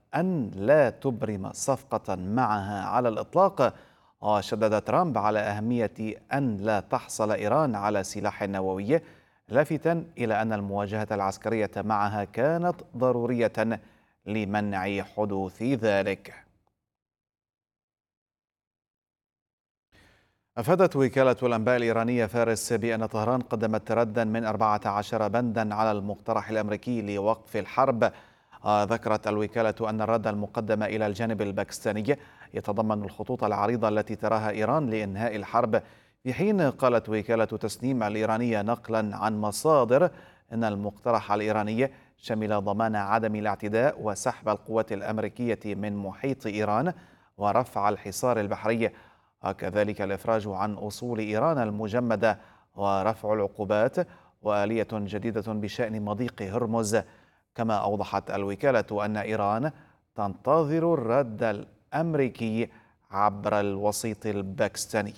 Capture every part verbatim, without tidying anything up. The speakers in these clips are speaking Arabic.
أن لا تبرم صفقة معها على الإطلاق. وشدد ترامب على أهمية أن لا تحصل إيران على سلاح نووي، لافتا إلى أن المواجهة العسكرية معها كانت ضرورية لمنع حدوث ذلك. أفادت وكالة الأنباء الإيرانية فارس بأن طهران قدمت ردا من أربعة عشر بندا على المقترح الأمريكي لوقف الحرب. آه، ذكرت الوكالة أن الرد المقدم إلى الجانب الباكستاني يتضمن الخطوط العريضة التي تراها إيران لإنهاء الحرب، في حين قالت وكالة تسنيم الإيرانية نقلا عن مصادر أن المقترح الإيراني شمل ضمان عدم الاعتداء وسحب القوات الأمريكية من محيط إيران ورفع الحصار البحري، وكذلك الإفراج عن أصول إيران المجمدة ورفع العقوبات وآلية جديدة بشأن مضيق هرمز. كما أوضحت الوكالة أن إيران تنتظر الرد الأمريكي عبر الوسيط الباكستاني.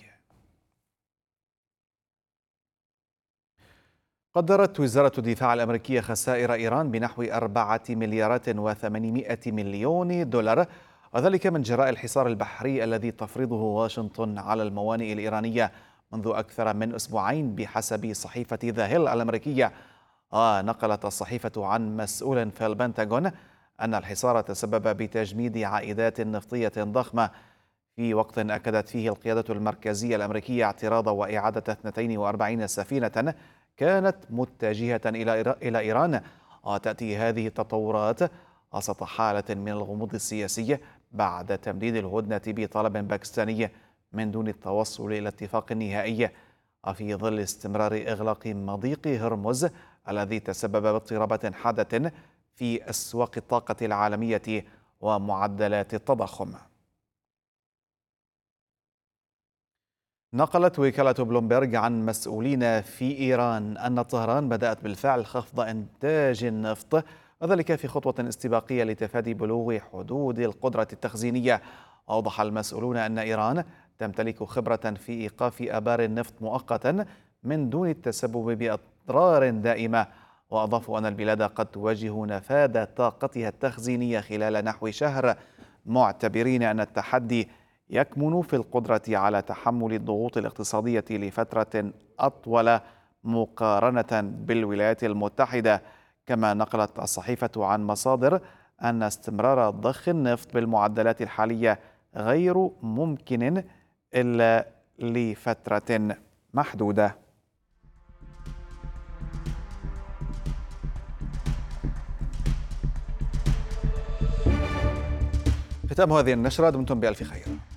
قدرت وزارة الدفاع الأمريكية خسائر إيران بنحو أربعة مليارات وثمانمائة مليون دولار، وذلك من جراء الحصار البحري الذي تفرضه واشنطن على الموانئ الإيرانية منذ أكثر من أسبوعين بحسب صحيفة ذا هيل الأمريكية. ونقلت الصحيفة عن مسؤول في البنتاغون أن الحصار تسبب بتجميد عائدات نفطية ضخمة، في وقت أكدت فيه القيادة المركزية الأمريكية اعتراض وإعادة اثنتين وأربعين سفينة كانت متجهة إلى إيران. وتأتي هذه التطورات وسط حالة من الغموض السياسي بعد تمديد الهدنة بطلب باكستاني من دون التوصل إلى اتفاق نهائي، وفي ظل استمرار إغلاق مضيق هرمز الذي تسبب باضطرابات حادة في أسواق الطاقة العالمية ومعدلات التضخم. نقلت وكالة بلومبرج عن مسؤولين في إيران أن طهران بدأت بالفعل خفض إنتاج النفط، وذلك في خطوة استباقية لتفادي بلوغ حدود القدرة التخزينية. أوضح المسؤولون أن إيران تمتلك خبرة في إيقاف آبار النفط مؤقتا من دون التسبب بأضرار دائمة، وأضافوا أن البلاد قد تواجه نفاذ طاقتها التخزينية خلال نحو شهر، معتبرين أن التحدي يكمن في القدرة على تحمل الضغوط الاقتصادية لفترة أطول مقارنة بالولايات المتحدة. كما نقلت الصحيفة عن مصادر أن استمرار ضخ النفط بالمعدلات الحالية غير ممكن إلا لفترة محدودة. ختام هذه النشرة، دمتم بألف خير.